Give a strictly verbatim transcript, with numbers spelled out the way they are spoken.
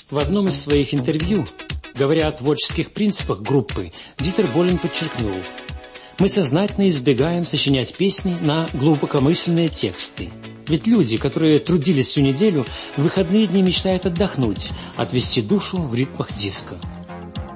В одном из своих интервью, говоря о творческих принципах группы, Дитер Болин подчеркнул: «Мы сознательно избегаем сочинять песни на глубокомысленные тексты. Ведь люди, которые трудились всю неделю, в выходные дни мечтают отдохнуть, отвести душу в ритмах диско.